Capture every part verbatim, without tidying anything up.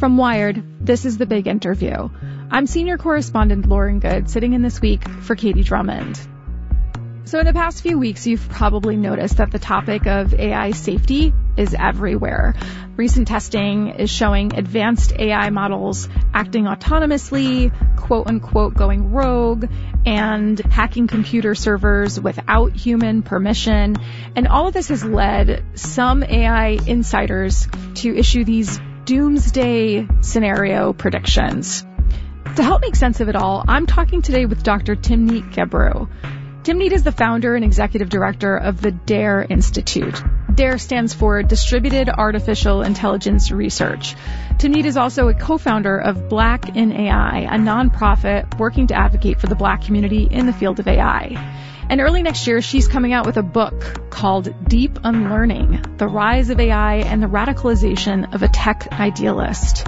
From Wired, this is The Big Interview. I'm senior correspondent Lauren Good, sitting in this week for Katie Drummond. So in the past few weeks, you've probably noticed that the topic of A I safety is everywhere. Recent testing is showing advanced A I models acting autonomously, quote-unquote going rogue, and hacking computer servers without human permission. And all of this has led some A I insiders to issue these doomsday scenario predictions. To help make sense of it all, I'm talking today with Doctor Timnit Gebru. Timnit is the founder and executive director of the DARE Institute. DARE stands for Distributed Artificial Intelligence Research. Timnit is also a co-founder of Black in A I, a nonprofit working to advocate for the Black community in the field of A I. And early next year, she's coming out with a book called Deep Unlearning, The Rise of A I and the Radicalization of a Tech Idealist.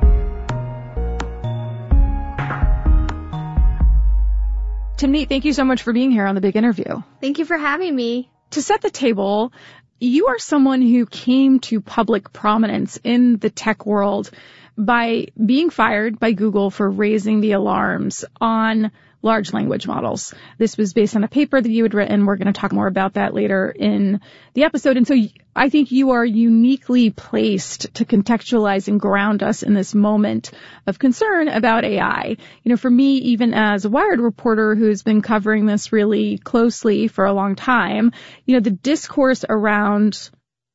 Timnit, thank you so much for being here on The Big Interview. Thank you for having me. To set the table, you are someone who came to public prominence in the tech world by being fired by Google for raising the alarms on large language models. This was based on a paper that you had written. We're going to talk more about that later in the episode. And so I think you are uniquely placed to contextualize and ground us in this moment of concern about A I. You know, for me, even as a Wired reporter who's been covering this really closely for a long time, you know, the discourse around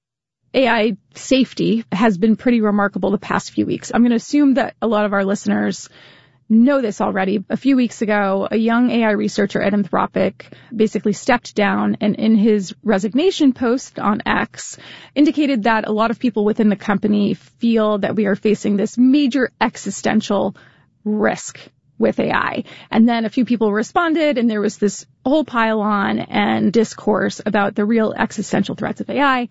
A I safety has been pretty remarkable the past few weeks. I'm going to assume that a lot of our listeners know this already. A few weeks ago, a young A I researcher at Anthropic basically stepped down and in his resignation post on X indicated that a lot of people within the company feel that we are facing this major existential risk with A I. And then a few people responded and there was this whole pile on and discourse about the real existential threats of A I.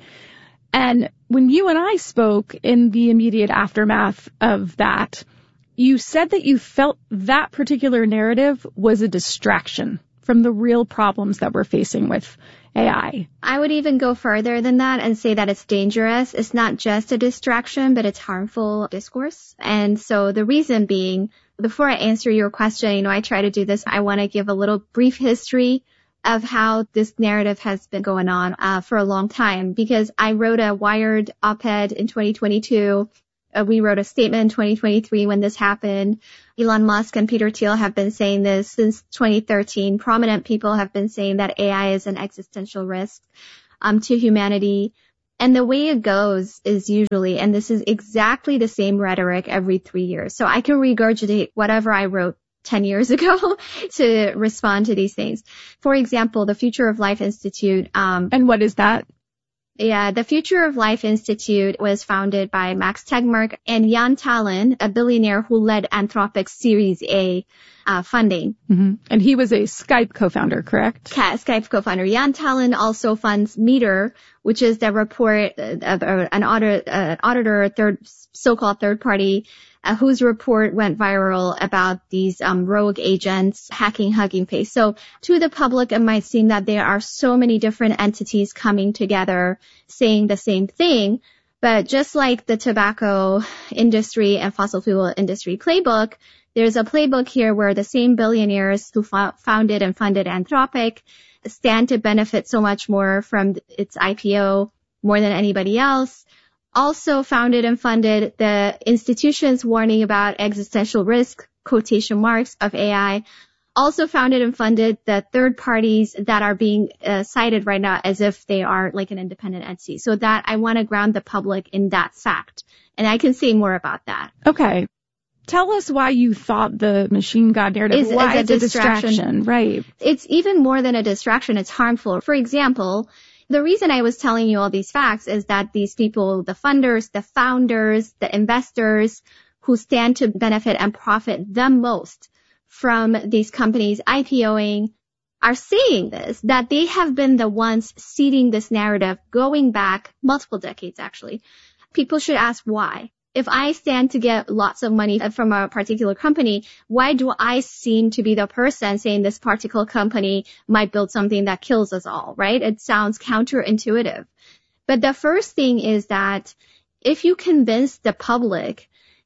And when you and I spoke in the immediate aftermath of that, you said that you felt that particular narrative was a distraction from the real problems that we're facing with A I. I would even go further than that and say that it's dangerous. It's not just a distraction, but it's harmful discourse. And so the reason being, before I answer your question, you know, I try to do this. I want to give a little brief history of how this narrative has been going on uh, for a long time, because I wrote a Wired op-ed in twenty twenty-two. Uh, we wrote a statement in twenty twenty-three when this happened. Elon Musk and Peter Thiel have been saying this since twenty thirteen. Prominent people have been saying that A I is an existential risk um, to humanity. And the way it goes is usually, and this is exactly the same rhetoric every three years. So I can regurgitate whatever I wrote ten years ago to respond to these things. For example, the Future of Life Institute. Um, and what is that? Yeah, the Future of Life Institute was founded by Max Tegmark and Jan Tallinn, a billionaire who led Anthropic's Series A uh, funding. Mm-hmm. And he was a Skype co-founder, correct? Skype co-founder. Jan Tallinn also funds Meter, which is the report of uh, an auditor, uh, auditor, third, so-called third party, Uh, whose report went viral about these um, rogue agents hacking Hugging Face. So to the public, it might seem that there are so many different entities coming together saying the same thing. But just like the tobacco industry and fossil fuel industry playbook, there's a playbook here where the same billionaires who fo- founded and funded Anthropic stand to benefit so much more from its I P O more than anybody else. Also founded and funded the institutions warning about existential risk, quotation marks, of A I. Also founded and funded the third parties that are being uh, cited right now as if they are like an independent entity. So that I want to ground the public in that fact. And I can say more about that. Okay. Tell us why you thought the machine god narrative is, why is a it's a distraction. distraction. Right. It's even more than a distraction. It's harmful. For example, the reason I was telling you all these facts is that these people, the funders, the founders, the investors who stand to benefit and profit the most from these companies IPOing are saying this, that they have been the ones seeding this narrative going back multiple decades, actually. People should ask why. If I stand to get lots of money from a particular company, why do I seem to be the person saying this particular company might build something that kills us all, right? It sounds counterintuitive. But the first thing is that if you convince the public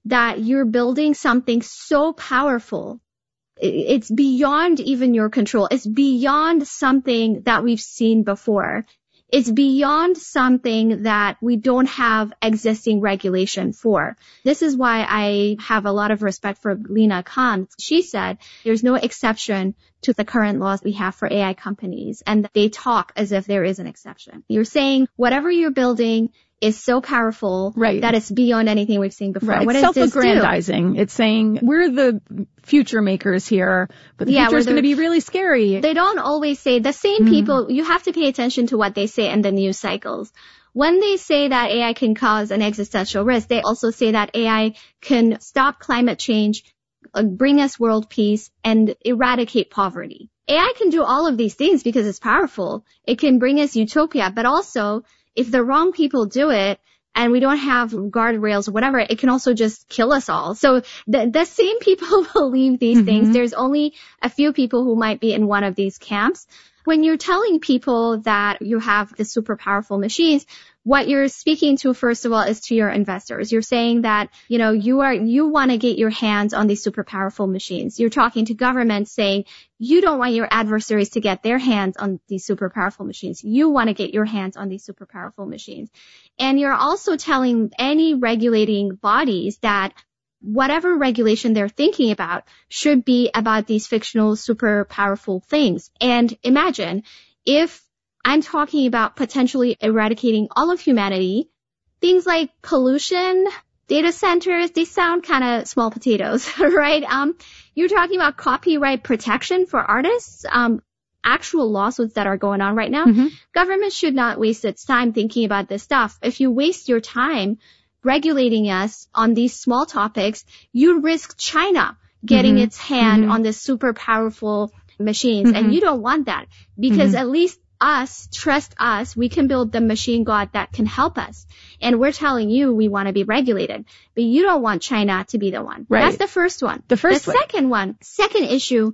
that you're building something so powerful. It's beyond even your control. It's beyond something that we've seen before. It's beyond something that we don't have existing regulation for. This is why I have a lot of respect for Lina Khan. She said there's no exception to the current laws we have for A I companies, and they talk as if there is an exception. You're saying whatever you're building is so powerful right. that it's beyond anything we've seen before. Right. What it's does this do? Self-aggrandizing. It's saying we're the future makers here, but the yeah, future is going to be really scary. They don't always say the same mm-hmm. people. You have to pay attention to what they say in the news cycles. When they say that A I can cause an existential risk, they also say that A I can stop climate change, bring us world peace, and eradicate poverty. A I can do all of these things because it's powerful. It can bring us utopia, but also if the wrong people do it and we don't have guardrails or whatever, it can also just kill us all. So the, the same people believe these mm-hmm. things. There's only a few people who might be in one of these camps. When you're telling people that you have the super powerful machines, what you're speaking to, first of all, is to your investors. You're saying that, you know, you are, you want to get your hands on these super powerful machines. You're talking to governments saying you don't want your adversaries to get their hands on these super powerful machines. You want to get your hands on these super powerful machines. And you're also telling any regulating bodies that whatever regulation they're thinking about should be about these fictional super powerful things. And imagine if I'm talking about potentially eradicating all of humanity, things like pollution, data centers, they sound kind of small potatoes, right? Um, you're talking about copyright protection for artists, um, actual lawsuits that are going on right now. Mm-hmm. Government should not waste its time thinking about this stuff. If you waste your time regulating us on these small topics, you risk China getting mm-hmm. its hand mm-hmm. on the super powerful machines. Mm-hmm. And you don't want that because mm-hmm. at least us, trust us, we can build the machine god that can help us. And we're telling you we want to be regulated, but you don't want China to be the one. Right. That's the first one. The first The one. second one, second issue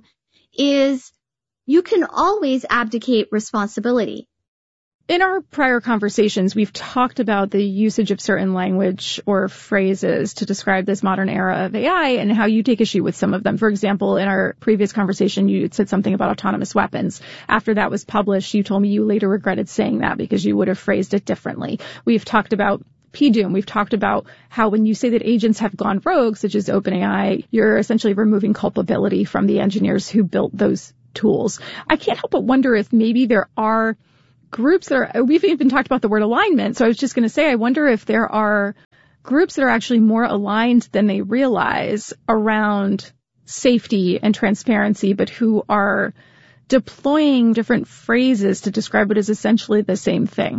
is you can always abdicate responsibility. In our prior conversations, we've talked about the usage of certain language or phrases to describe this modern era of A I and how you take issue with some of them. For example, in our previous conversation, you said something about autonomous weapons. After that was published, you told me you later regretted saying that because you would have phrased it differently. We've talked about P DOOM. We've talked about how when you say that agents have gone rogue, such as OpenAI, you're essentially removing culpability from the engineers who built those tools. I can't help but wonder if maybe there are groups that are, we've even talked about the word alignment. So I was just going to say, I wonder if there are groups that are actually more aligned than they realize around safety and transparency, but who are deploying different phrases to describe what is essentially the same thing.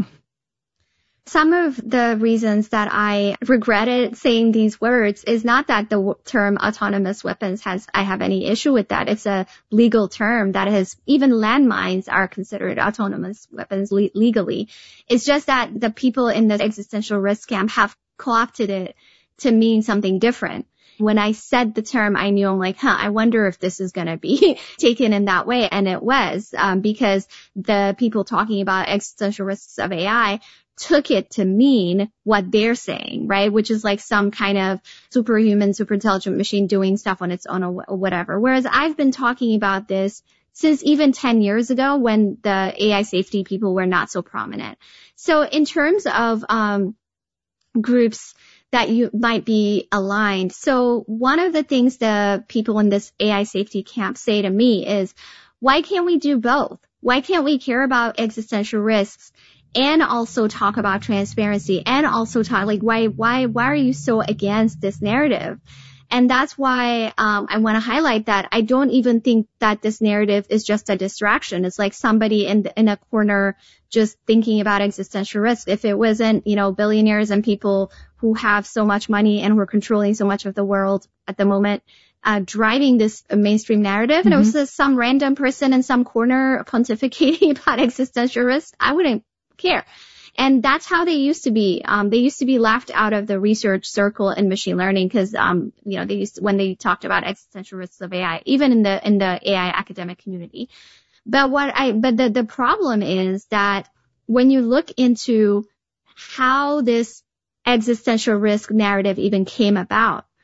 Some of the reasons that I regretted saying these words is not that the term autonomous weapons has, I have any issue with that. It's a legal term that has, even landmines are considered autonomous weapons le- legally. It's just that the people in the existential risk camp have co-opted it to mean something different. When I said the term, I knew I'm like, huh, I wonder if this is going to be taken in that way. And it was, um, because the people talking about existential risks of A I took it to mean what they're saying, right? Which is like some kind of superhuman, super intelligent machine doing stuff on its own or whatever. Whereas I've been talking about this since even ten years ago when the A I safety people were not so prominent. So in terms of, um, groups that you might be aligned. So one of the things the people in this A I safety camp say to me is, why can't we do both? Why can't we care about existential risks and also talk about transparency and also talk like why why why are you so against this narrative? And that's why um I want to highlight that I don't even think that this narrative is just a distraction. It's like somebody in the, in a corner just thinking about existential risk. If it wasn't, you know, billionaires and people who have so much money and who are controlling so much of the world at the moment, uh driving this mainstream narrative, mm-hmm. and it was just some random person in some corner pontificating about existential risk, I wouldn't care. And that's how they used to be. Um, they used to be laughed out of the research circle in machine learning because, um, you know, they used to, when they talked about existential risks of A I, even in the, in the A I academic community. But what I, but the, the problem is that when you look into how this existential risk narrative even came about,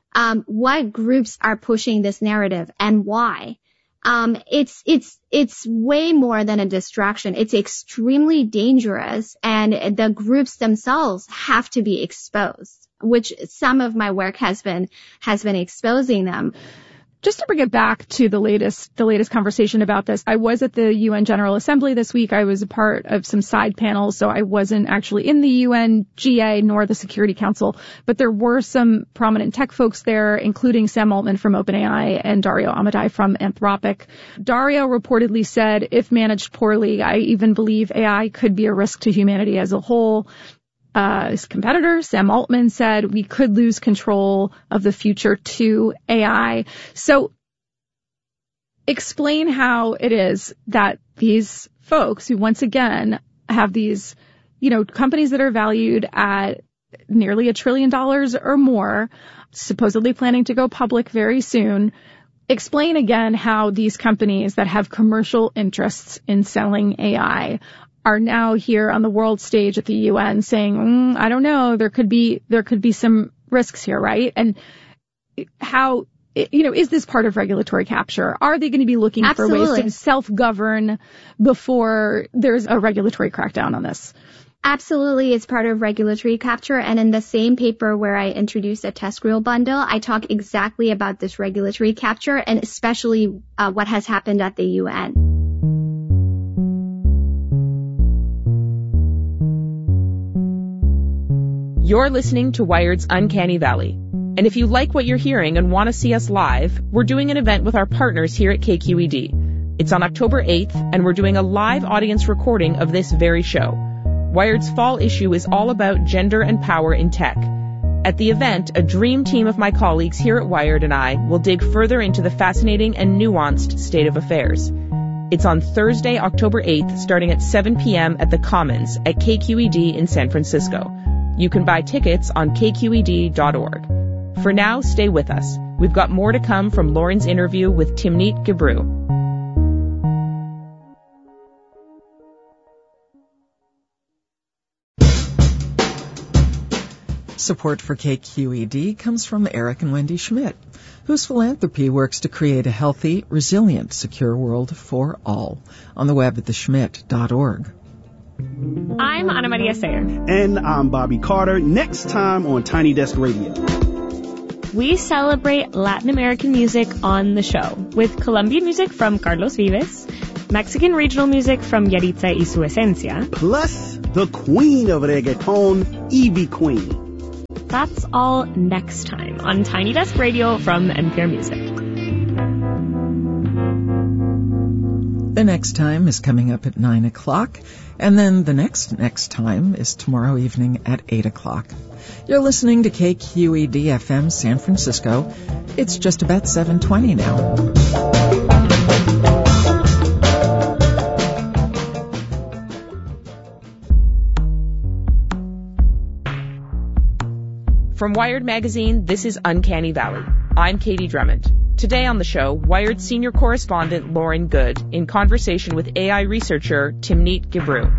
um, what groups are pushing this narrative and why. Um, it's, it's, it's way more than a distraction. It's extremely dangerous, and the groups themselves have to be exposed, which some of my work has been, has been exposing them. Just to bring it back to the latest, the latest conversation about this, I was at the U N General Assembly this week. I was a part of some side panels, so I wasn't actually in the U N G A nor the Security Council, but there were some prominent tech folks there, including Sam Altman from OpenAI and Dario Amodei from Anthropic. Dario reportedly said, if managed poorly, I even believe A I could be a risk to humanity as a whole. Uh, his competitor, Sam Altman, said we could lose control of the future to A I. So explain how it is that these folks who, once again, have these, you know, companies that are valued at nearly a trillion dollars or more, supposedly planning to go public very soon. Explain again how these companies that have commercial interests in selling A I are now here on the world stage at the U N saying, mm, I don't know, there could be, there could be some risks here, right? And how, you know, is this part of regulatory capture? Are they going to be looking Absolutely. for ways to self-govern before there's a regulatory crackdown on this? Absolutely, it's part of regulatory capture. And in the same paper where I introduced a test rule bundle, I talk exactly about this regulatory capture and especially uh, what has happened at the U N. You're listening to Wired's Uncanny Valley. And if you like what you're hearing and want to see us live, we're doing an event with our partners here at K Q E D. It's on October eighth, and we're doing a live audience recording of this very show. Wired's fall issue is all about gender and power in tech. At the event, a dream team of my colleagues here at Wired and I will dig further into the fascinating and nuanced state of affairs. It's on Thursday, October eighth, starting at seven p.m. at the Commons at K Q E D in San Francisco. You can buy tickets on K Q E D dot org. For now, stay with us. We've got more to come from Lauren's interview with Timnit Gebru. Support for K Q E D comes from Eric and Wendy Schmidt, whose philanthropy works to create a healthy, resilient, secure world for all. On the web at the schmidt dot org. I'm Ana Maria Sayer. And I'm Bobby Carter. Next time on Tiny Desk Radio, we celebrate Latin American music on the show with Colombian music from Carlos Vives, Mexican regional music from Yaritza y Su Esencia, plus the queen of reggaeton, Ivy Queen. That's all next time on Tiny Desk Radio from N P R Music. The next time is coming up at nine o'clock, and then the next next time is tomorrow evening at eight o'clock. You're listening to K Q E D F M San Francisco. It's just about seven twenty now. From Wired Magazine, this is Uncanny Valley. I'm Katie Drummond. Today on the show, Wired senior correspondent Lauren Good in conversation with A I researcher Timnit Gebru.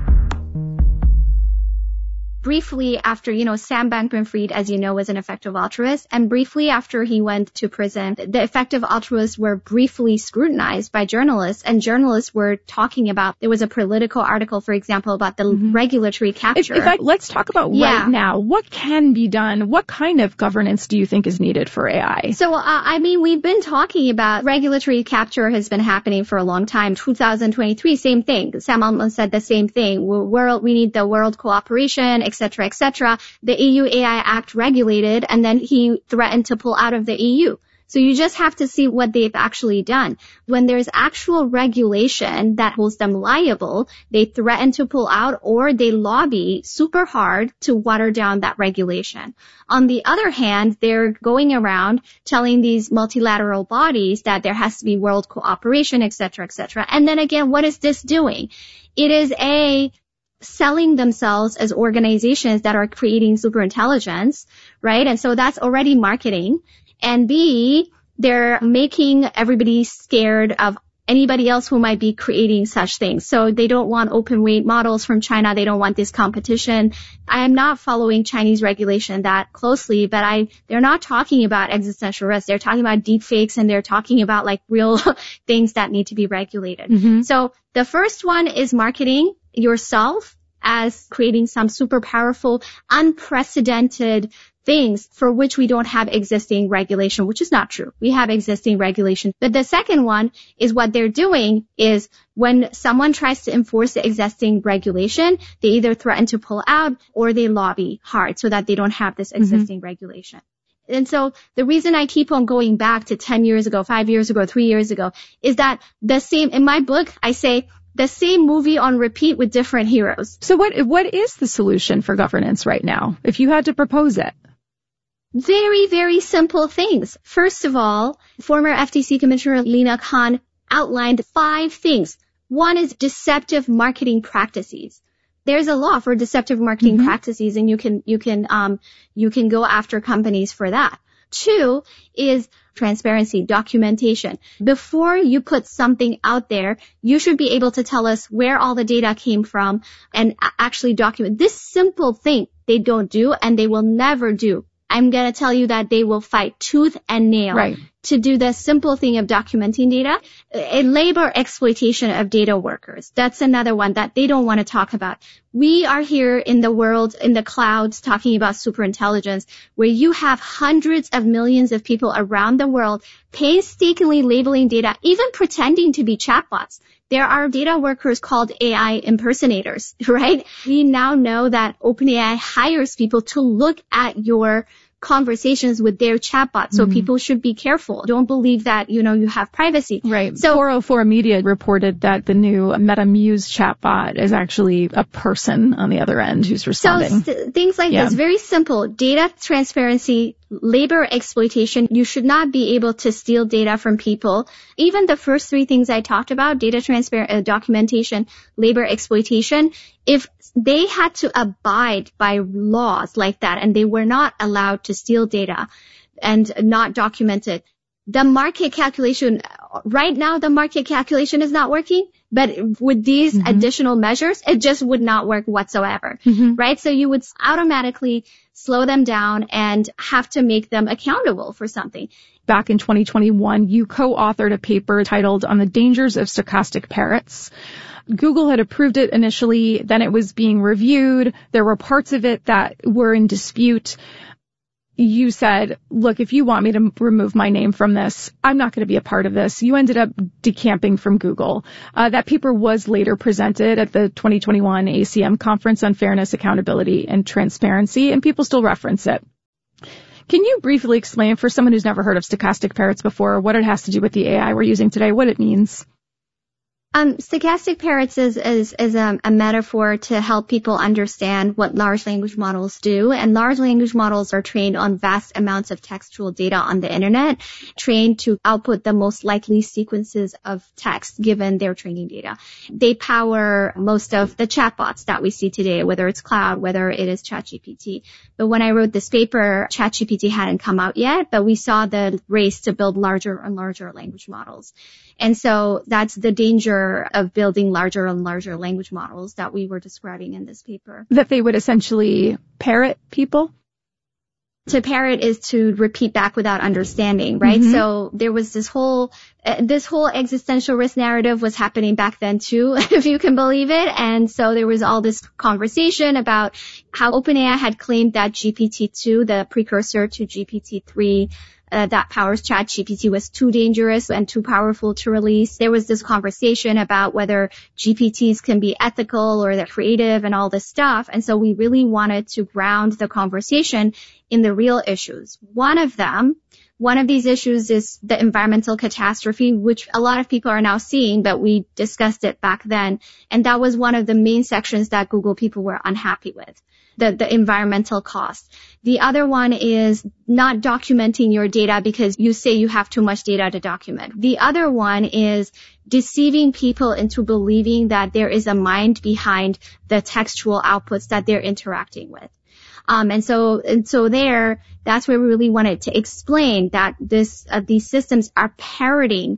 Briefly after, you know, Sam Bankman-Fried, as you know, was an effective altruist. And briefly after he went to prison, the effective altruists were briefly scrutinized by journalists. And journalists were talking about, there was a Politico article, for example, about the mm-hmm. regulatory capture. If, if I, let's talk about yeah. right now. What can be done? What kind of governance do you think is needed for A I? So, uh, I mean, we've been talking about regulatory capture has been happening for a long time. two thousand twenty-three, same thing. Sam Altman said the same thing. We're, world, we need the world cooperation, et cetera, et cetera. The E U A I Act regulated, and then he threatened to pull out of the E U. So you just have to see what they've actually done. When there's actual regulation that holds them liable, they threaten to pull out or they lobby super hard to water down that regulation. On the other hand, they're going around telling these multilateral bodies that there has to be world cooperation, et cetera, et cetera. And then again, what is this doing? It is a selling themselves as organizations that are creating superintelligence, right? And so that's already marketing. And B, they're making everybody scared of anybody else who might be creating such things. So they don't want open weight models from China. They don't want this competition. I am not following Chinese regulation that closely, but I, they're not talking about existential risk. They're talking about deep fakes, and they're talking about like real things that need to be regulated. Mm-hmm. So the first one is marketing yourself as creating some super powerful, unprecedented things for which we don't have existing regulation, which is not true. We have existing regulation. But the second one is what they're doing is when someone tries to enforce the existing regulation, they either threaten to pull out or they lobby hard so that they don't have this existing mm-hmm. regulation. And so the reason I keep on going back to ten years ago, five years ago, three years ago is that the same, in my book, I say the same movie on repeat with different heroes. So what, what is the solution for governance right now, if you had to propose it? Very, very simple things. First of all, former F T C Commissioner Lina Khan outlined five things. One is deceptive marketing practices. There's a law for deceptive marketing mm-hmm. practices, and you can, you can, um, you can go after companies for that. Two is transparency, documentation. Before you put something out there, you should be able to tell us where all the data came from and actually document. This simple thing they don't do, and they will never do. I'm going to tell you that they will fight tooth and nail right. to do the simple thing of documenting data. A labor exploitation of data workers. That's another one that they don't want to talk about. We are here in the world, in the clouds, talking about superintelligence, where you have hundreds of millions of people around the world painstakingly labeling data, even pretending to be chatbots. There are data workers called A I impersonators, right? We now know that OpenAI hires people to look at your conversations with their chatbot. So mm-hmm. people should be careful. Don't believe that, you know, you have privacy. Right. So four oh four Media reported that the new MetaMuse chatbot is actually a person on the other end who's responding. So st- things like yeah. this, very simple. Data transparency, labor exploitation. You should not be able to steal data from people. Even the first three things I talked about, data transfer, uh, documentation, labor exploitation, if they had to abide by laws like that and they were not allowed to steal data and not document it, the market calculation, right now the market calculation is not working, but with these mm-hmm. additional measures, it just would not work whatsoever, mm-hmm. right? So you would automatically slow them down and have to make them accountable for something. Back in twenty twenty-one, you co-authored a paper titled On the Dangers of Stochastic Parrots. Google had approved it initially, then it was being reviewed. There were parts of it that were in dispute. You said, look, if you want me to remove my name from this, I'm not going to be a part of this. You ended up decamping from Google. Uh, that paper was later presented at the twenty twenty-one A C M Conference on Fairness, Accountability, and Transparency, and people still reference it. Can you briefly explain for someone who's never heard of stochastic parrots before what it has to do with the A I we're using today, what it means? Um, stochastic parrots is, is, is a, a metaphor to help people understand what large language models do. And large language models are trained on vast amounts of textual data on the internet, trained to output the most likely sequences of text given their training data. They power most of the chatbots that we see today, whether it's cloud, whether it is ChatGPT. But when I wrote this paper, ChatGPT hadn't come out yet, but we saw the race to build larger and larger language models. And so that's the danger of building larger and larger language models that we were describing in this paper. That they would essentially parrot people? To parrot is to repeat back without understanding, right? Mm-hmm. So there was this whole, uh, this whole existential risk narrative was happening back then too, if you can believe it. And so there was all this conversation about how OpenAI had claimed that G P T two, the precursor to G P T three, Uh, that powers ChatGPT was too dangerous and too powerful to release. There was this conversation about whether G P Ts can be ethical or they're creative and all this stuff. And so we really wanted to ground the conversation in the real issues. One of them, one of these issues is the environmental catastrophe, which a lot of people are now seeing, but we discussed it back then. And that was one of the main sections that Google people were unhappy with. The, the environmental cost. The other one is not documenting your data because you say you have too much data to document. The other one is deceiving people into believing that there is a mind behind the textual outputs that they're interacting with. Um, and so, and so there, that's where we really wanted to explain that this, uh, these systems are parroting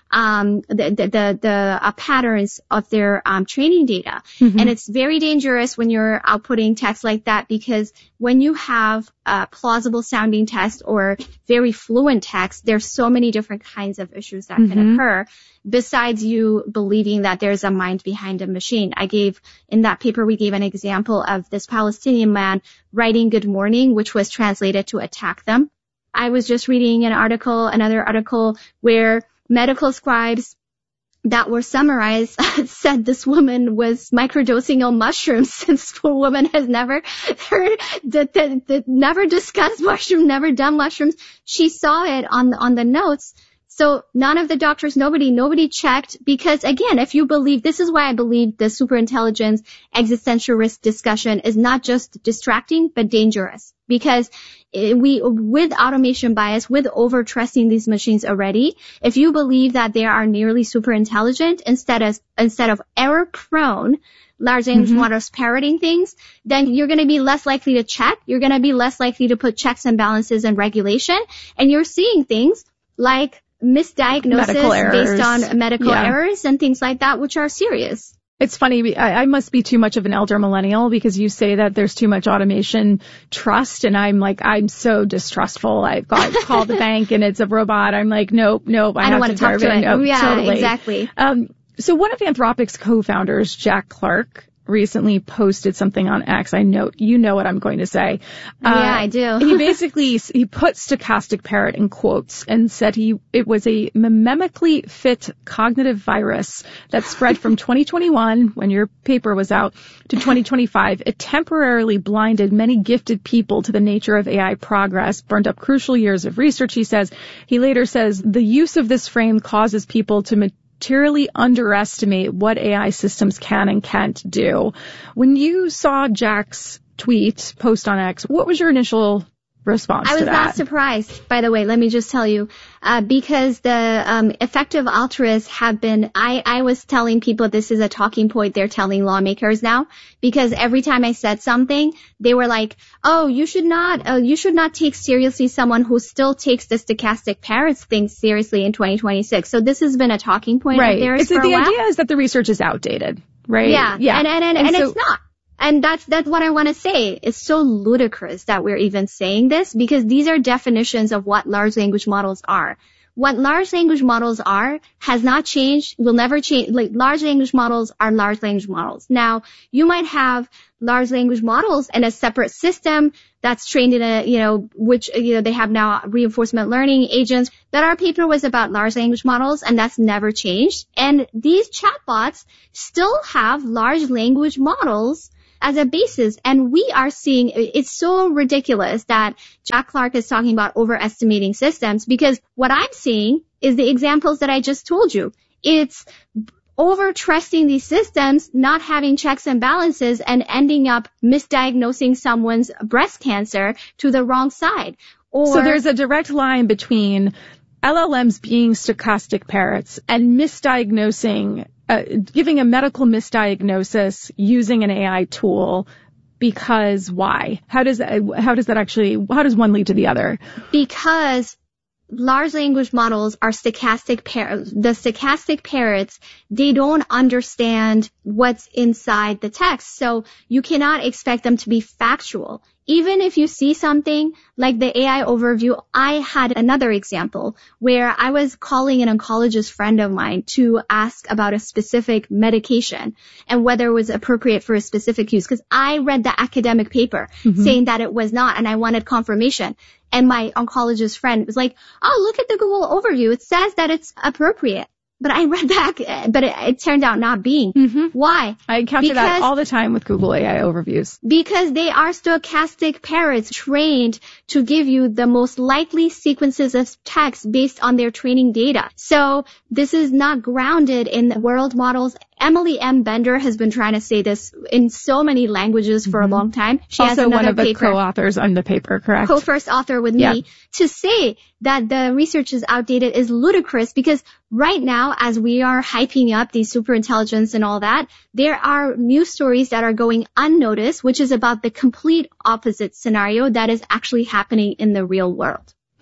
um, the, the, the, the uh, patterns of their um, training data. Mm-hmm. And it's very dangerous when you're outputting text like that, because when you have a plausible sounding text or very fluent text, there's so many different kinds of issues that Mm-hmm. can occur besides you believing that there's a mind behind a machine. I gave, in that paper, we gave an example of this Palestinian man writing good morning, which was translated to attack them. I was just reading an article, another article where medical scribes that were summarized said this woman was microdosing on mushrooms. This poor woman has never heard, that, that, that never discussed mushrooms, never done mushrooms. She saw it on the, on the notes. So none of the doctors, nobody, nobody checked, because again, if you believe, this is why I believe the superintelligence existential risk discussion is not just distracting, but dangerous. Because we, with automation bias, with over trusting these machines already, if you believe that they are nearly super intelligent instead of, instead of error prone, large language mm-hmm. models parroting things, then you're going to be less likely to check. You're going to be less likely to put checks and balances and regulation. And you're seeing things like misdiagnosis based on medical yeah. errors and things like that, which are serious. It's funny. I, I must be too much of an elder millennial, because you say that there's too much automation trust, and I'm like, I'm so distrustful. I've got call the bank and it's a robot. I'm like, nope, nope. I, I have don't want to talk to it. Nope, yeah, totally. exactly. Um, so one of Anthropic's co-founders, Jack Clark, recently posted something on X. I know, you know what I'm going to say. Yeah, uh, I do. he basically, he put stochastic parrot in quotes and said he, it was a mimically fit cognitive virus that spread from twenty twenty-one, when your paper was out, to twenty twenty-five. It temporarily blinded many gifted people to the nature of A I progress, burned up crucial years of research, he says. He later says the use of this frame causes people to ma- materially underestimate what A I systems can and can't do. When you saw Jack's tweet post on X, what was your initial response I was to that? not surprised, by the way, let me just tell you, uh, because the um, effective altruists have been, I, I was telling people this is a talking point they're telling lawmakers now, because every time I said something, they were like, oh, you should not, uh, you should not take seriously someone who still takes the stochastic parrots thing seriously in twenty twenty-six. So this has been a talking point right. of theirs it's, for the a while. idea is that the research is outdated, right? Yeah, yeah. and, and, and, and, and so, it's not. And that's, that's what I want to say. It's so ludicrous that we're even saying this, because these are definitions of what large language models are. What large language models are has not changed, will never change. Like, large language models are large language models. Now, you might have large language models in a separate system that's trained in a, you know, which, you know, they have now reinforcement learning agents. That our paper was about large language models, and that's never changed. And these chatbots still have large language models as a basis. And we are seeing, it's so ridiculous that Jack Clark is talking about overestimating systems, because what I'm seeing is the examples that I just told you. It's over trusting these systems, not having checks and balances, and ending up misdiagnosing someone's breast cancer to the wrong side. Or, so there's a direct line between L L Ms being stochastic parrots and misdiagnosing, uh, giving a medical misdiagnosis using an A I tool. Because why? How does that, how does that actually, how does one lead to the other? Because large language models are stochastic parrots. The stochastic parrots, they don't understand what's inside the text. So you cannot expect them to be factual. Even if you see something like the A I overview, I had another example where I was calling an oncologist friend of mine to ask about a specific medication and whether it was appropriate for a specific use, because I read the academic paper mm-hmm. saying that it was not, and I wanted confirmation. And my oncologist friend was like, oh, look at the Google overview. It says that it's appropriate. But I read back, but it, it turned out not being. Mm-hmm. Why? I encounter because, that all the time with Google A I overviews. Because they are stochastic parrots trained to give you the most likely sequences of text based on their training data. So this is not grounded in world models. Emily M. Bender has been trying to say this in so many languages for mm-hmm. a long time. She also has another one of the paper, co-authors on the paper, correct? Co-first author with yeah. me. To say that the research is outdated is ludicrous, because right now, as we are hyping up these superintelligence and all that, there are news stories that are going unnoticed, which is about the complete opposite scenario that is actually happening in the real world.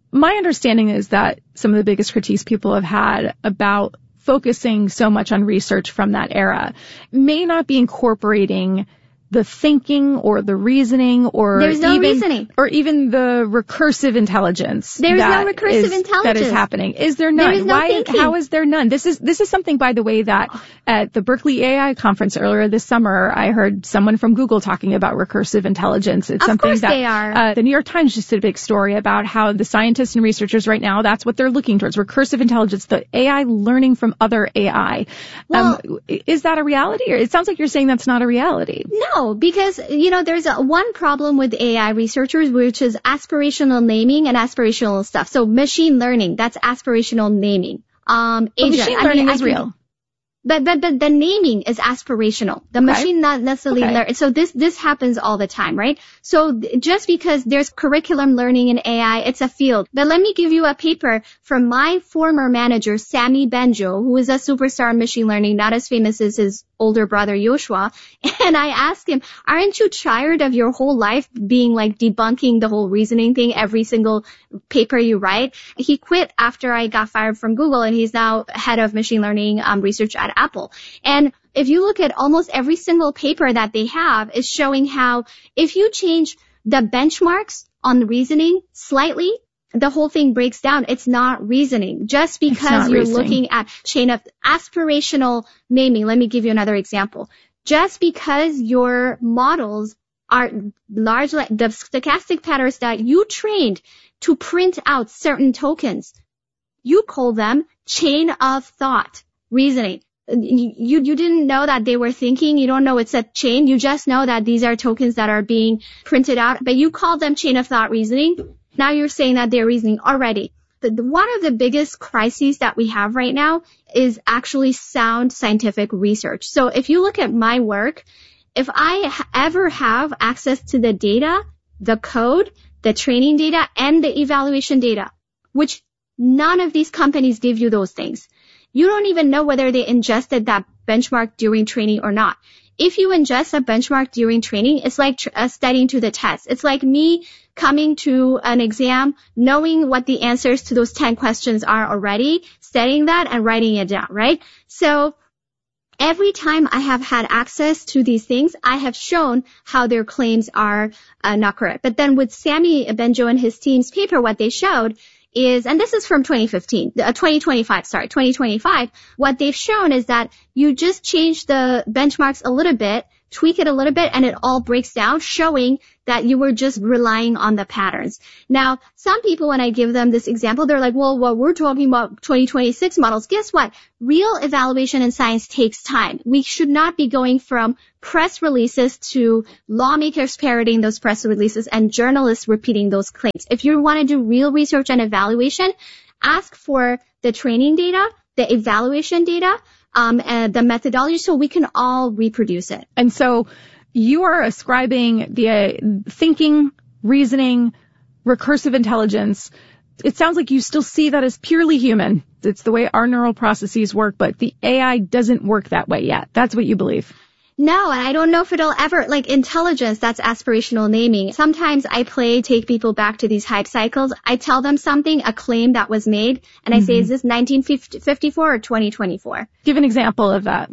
my understanding is that some of the biggest critiques people have had about focusing so much on research from that era may not be incorporating the thinking or the reasoning or There's no even, reasoning. or even the recursive intelligence. There is that no recursive is, intelligence. That is happening. Is there none? There is no Why, thinking. how is there none? This is, this is something, by the way, that at the Berkeley A I conference earlier this summer, I heard someone from Google talking about recursive intelligence. It's Of something course that, they are. Uh, the New York Times just did a big story about how the scientists and researchers right now, that's what they're looking towards, recursive intelligence, the A I learning from other A I. Well, um, is that a reality? Or it sounds like you're saying that's not a reality. No, because, you know, there's a, one problem with A I researchers, which is aspirational naming and aspirational stuff. So machine learning, that's aspirational naming. Um, But agent, machine I mean, learning I is can- real. But, but, but the naming is aspirational. The Okay. machine not necessarily Okay. learn. So this, this happens all the time, right? So th- just because there's curriculum learning in A I, it's a field. But let me give you a paper from my former manager, Sami Benjo, who is a superstar in machine learning, not as famous as his older brother, Yoshua. And I asked him, aren't you tired of your whole life being like debunking the whole reasoning thing every single paper you write? He quit after I got fired from Google, and he's now head of machine learning um, research at Apple. And if you look at almost every single paper that they have is showing how if you change the benchmarks on the reasoning slightly, the whole thing breaks down. It's not reasoning. Just because not you're reasoning. looking at chain of aspirational naming. Let me give you another example. Just because your models are large, the stochastic patterns that you trained to print out certain tokens, you call them chain of thought reasoning. You, you didn't know that they were thinking. You don't know it's a chain. You just know that these are tokens that are being printed out, but you call them chain of thought reasoning. Now you're saying that they're reasoning already. The, the, one of the biggest crises that we have right now is actually sound scientific research. So if you look at my work, if I ha- ever have access to the data, the code, the training data, and the evaluation data, which none of these companies give you those things. You don't even know whether they ingested that benchmark during training or not. If you ingest a benchmark during training, it's like tr- uh, studying to the test. It's like me coming to an exam, knowing what the answers to those ten questions are already, studying that and writing it down, right? So every time I have had access to these things, I have shown how their claims are uh, not correct. But then with Sami Benjo and his team's paper, what they showed is, and this is from twenty fifteen, uh, twenty twenty-five, sorry, twenty twenty-five, what they've shown is that you just change the benchmarks a little bit, tweak it a little bit, and it all breaks down, showing that you were just relying on the patterns. Now, some people, when I give them this example, they're like, well, well, we're talking about twenty twenty-six models. Guess what? Real evaluation in science takes time. We should not be going from press releases to lawmakers parroting those press releases and journalists repeating those claims. If you want to do real research and evaluation, ask for the training data, the evaluation data, um, and the methodology so we can all reproduce it. And so you are ascribing the uh, thinking, reasoning, recursive intelligence. It sounds like you still see that as purely human. It's the way our neural processes work, but the A I doesn't work that way yet. That's what you believe. No, and I don't know if it'll ever, like intelligence, that's aspirational naming. Sometimes I play, take people back to these hype cycles. I tell them something, a claim that was made, and I say, is this nineteen fifty-four or twenty twenty-four? Give an example of that.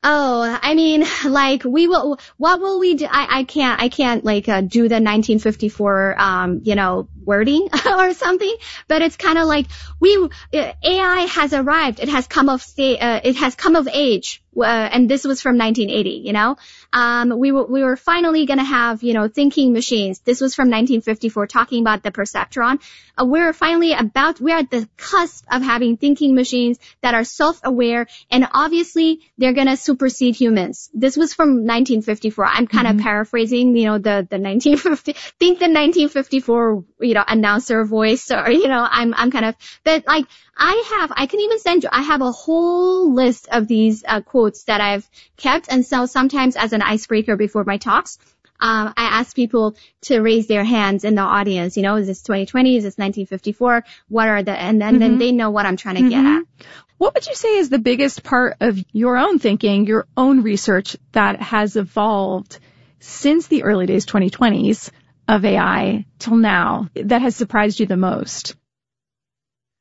Oh, I mean, like, we will, what will we do? I, I can't, I can't, like, uh, do the nineteen fifty-four, um, you know, wording or something, but it's kind of like, we, uh, A I has arrived. It has come of state, uh, it has come of age. Uh, and this was from nineteen eighty, you know, um, we were, we were finally going to have, you know, thinking machines. This was from nineteen fifty-four, talking about the perceptron. Uh, we're finally about, we're at the cusp of having thinking machines that are self-aware, and obviously they're going to supersede humans. This was from nineteen fifty-four. I'm kind Mm-hmm. of paraphrasing, you know, the, the nineteen fifty, think the nineteen fifty-four, you know, announcer voice, or, you know, I'm, I'm kind of, but like, I have, I can even send you, I have a whole list of these uh, quotes that I've kept. And so sometimes as an icebreaker before my talks, um, I ask people to raise their hands in the audience. You know, is this twenty twenty? Is this nineteen fifty-four? What are the, and then, mm-hmm. then they know what I'm trying to mm-hmm. get at. What would you say is the biggest part of your own thinking, your own research that has evolved since the early days, twenty twenties of A I till now, that has surprised you the most?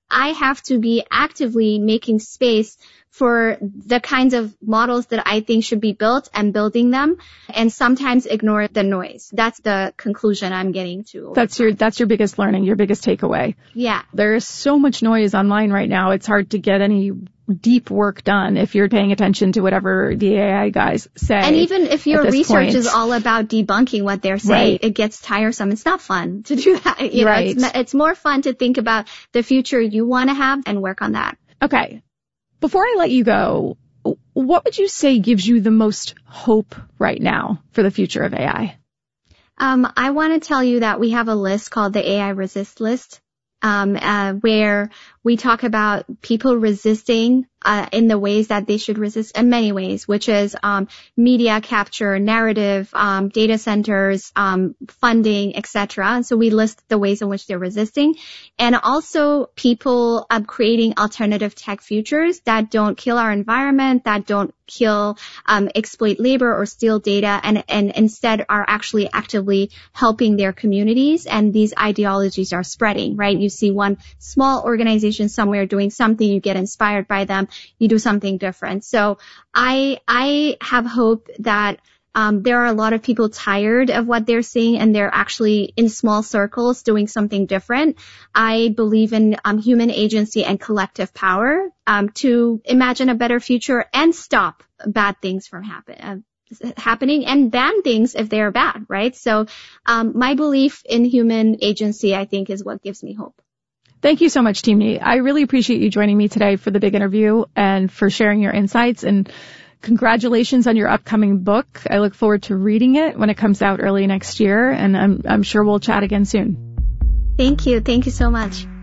I have to be actively making space for the kinds of models that I think should be built and building them, and sometimes ignore the noise. That's the conclusion I'm getting to. That's your, that's your biggest learning, your biggest takeaway. Yeah. There is so much noise online right now. It's hard to get any deep work done if you're paying attention to whatever the A I guys say. And even if your research point. is all about debunking what they're saying, right. it gets tiresome. It's not fun to do that. You right. know, it's, it's more fun to think about the future you want to have and work on that. Okay. Before I let you go, what would you say gives you the most hope right now for the future of A I? Um, I want to tell you that we have a list called the A I Resist List, um, uh, where we talk about people resisting uh, in the ways that they should resist in many ways, which is um, media capture, narrative, um, data centers, um, funding, et cetera. So we list the ways in which they're resisting, and also people um, creating alternative tech futures that don't kill our environment, that don't kill, um, exploit labor or steal data, and and instead are actually actively helping their communities. And these ideologies are spreading, right? You see one small organization somewhere doing something, you get inspired by them, you do something different. So I I have hope that um, there are a lot of people tired of what they're seeing, and they're actually in small circles doing something different. I believe in um, human agency and collective power um, to imagine a better future and stop bad things from happen, uh, happening and ban things if they are bad, right? So um, my belief in human agency, I think, is what gives me hope. Thank you so much, Timnit. I really appreciate you joining me today for the big interview and for sharing your insights, and congratulations on your upcoming book. I look forward to reading it when it comes out early next year, and I'm, I'm sure we'll chat again soon. Thank you. Thank you so much.